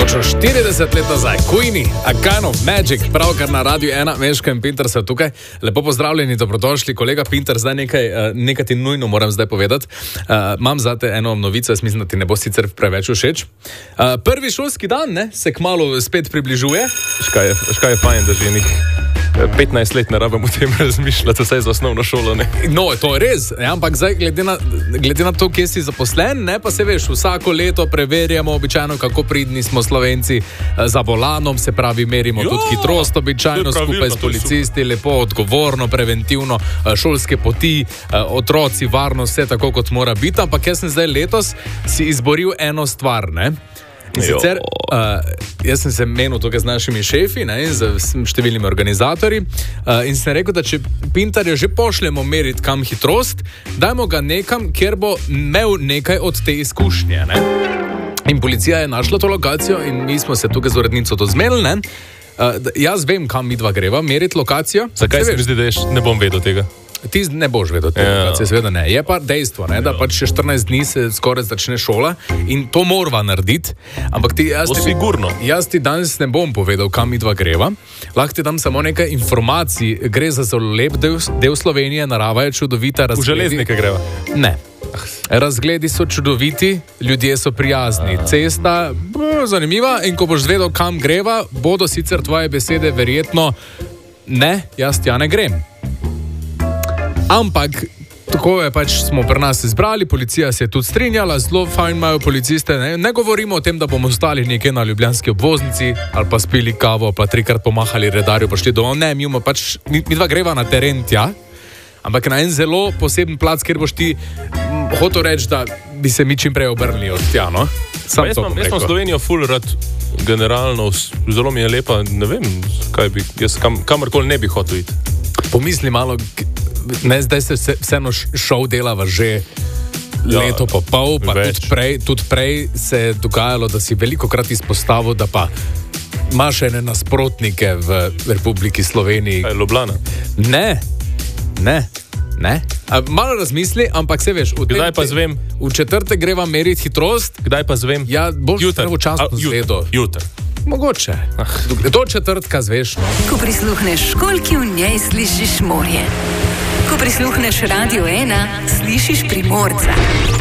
Točno 40 let nazaj, Queenie, A Kind of Magic, pravkar na Radiu 1, Meška in Pinter so tukaj. Lepo pozdravljeni, dobrodošli, kolega Pinter, zdaj nekaj ti nujno moram zdaj povedati. Imam zate eno novico, jaz mislim, da ti ne bo sicer preveč všeč. Prvi šolski dan, ne, se kmalu spet približuje. Škaj je fajn, da že nekaj 15 let ne rabim o tem razmišljati, vsaj za osnovno šolo, ne. No, to je res, ja, ampak zdaj glede na to, kje si zaposlen, ne, pa se veš, vsako leto preverjamo običajno, kako pridni smo Slovenci za volanom, se pravi, merimo tudi hitrost običajno skupaj s policisti, lepo, odgovorno, preventivno, šolske poti, otroci, varnost, vse tako, kot mora biti, ampak jaz sem zdaj letos si izboril eno stvar, ne. In sicer, jaz sem se menil tukaj z našimi šefi, ne, z številnimi organizatorji, in sem rekel, da če Pintarja že pošljemo meriti kam hitrost, dajmo ga nekam, kjer bo imel nekaj od te izkušnje, ne. In policija je našla to lokacijo in mi smo se tukaj z urednico to zmenili, ne. Jaz vem, kam mi dva greva, meriti lokacijo. Zakaj se mi zdi, da ne bom vedel tega? Ti ne boš vedel tega, lokacije, seveda ne. Je pa dejstvo, ne, da pač še 14 dni se skoraj začne šola in to morava narediti. Ampak jaz ti danes ne bom povedal, kam mi dva greva. Lahko ti dam samo nekaj informacij. Gre za zelo lep del Slovenije, narava je čudovita. V Železnike greva? Ne. Razgledi so čudoviti, ljudje so prijazni, cesta zanimiva in ko boš zvedel, kam greva, bodo sicer tvoje besede verjetno ne, jaz tja ne grem. Ampak, tako je pač smo pri nas izbrali, policija se je tudi strinjala, zelo fajn imajo policiste, ne govorimo o tem, da bomo ostali nekje na ljubljanski obvoznici ali pa spili kavo, pa 3-krat pomahali redarju, pa šli domov, ne, mi dva greva na teren tja, ampak na en zelo poseben plac, kjer boš ti hotel reči, da bi se mi čim prej obrnili od tja, no? Jaz sem Slovenijo ful rad, generalno, zelo mi je lepa, ne vem, kaj bi, jaz kamorkoli ne bi hotel iti. Pomisli malo, ne, zdaj se vseeno šov delava že leto pa pol, pa tudi prej se je dogajalo, da si velikokrat izpostavil, da pa imaš ene nasprotnike v Republiki Sloveniji. Kaj, Ljubljana? Ne. Malo razmisli, ampak se veš, kdaj pa zvem? V četrtek greva meriti hitrost. Kdaj pa zvem? Ja, boš pravočasno zvedel. Jutri. Mogoče. Do četrtka zveš, no. Ko prisluhneš školjki, v njej slišiš morje. Ko prisluhneš Radio 1, slišiš Primorca.